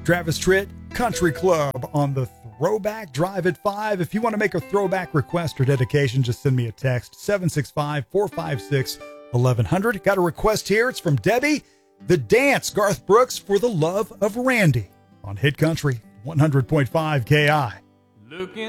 Travis Tritt Country Club on the Throwback Drive at 5. If you want to make a throwback request or dedication, just send me a text, 765-456-1100. Got a request here. It's from Debbie. The Dance, Garth Brooks, For the Love of Randy on Hit Country 100.5 KI. Looking